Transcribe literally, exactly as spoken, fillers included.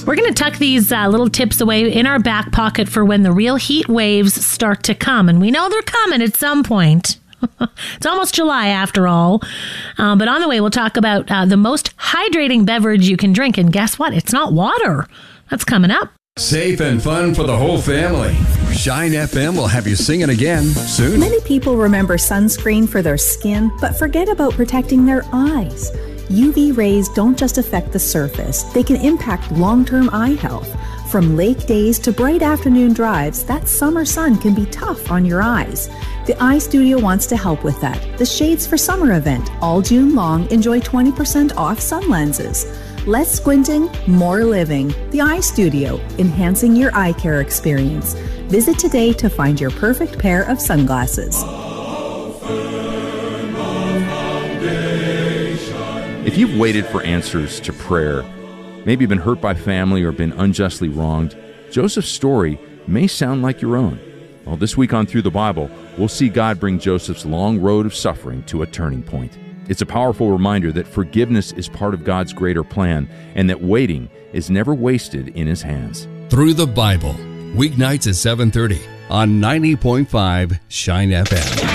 We're going to tuck these uh, little tips away in our back pocket for when the real heat waves start to come. And we know they're coming at some point. It's almost July after all. Um, but on the way, we'll talk about uh, the most hydrating beverage you can drink. And guess what? It's not water. That's coming up. Safe and fun for the whole family. Shine F M will have you singing again soon. Many people remember sunscreen for their skin, but forget about protecting their eyes. U V rays don't just affect the surface. They can impact long-term eye health. From lake days to bright afternoon drives, that summer sun can be tough on your eyes. The Eye Studio wants to help with that. The Shades for Summer event, all June long, enjoy twenty percent off sun lenses. Less squinting, more living. The Eye Studio, enhancing your eye care experience. Visit today to find your perfect pair of sunglasses. If you've waited for answers to prayer, maybe been hurt by family or been unjustly wronged, Joseph's story may sound like your own. Well, this week on Through the Bible, we'll see God bring Joseph's long road of suffering to a turning point. It's a powerful reminder that forgiveness is part of God's greater plan and that waiting is never wasted in His hands. Through the Bible, weeknights at seven thirty on ninety point five Shine F M.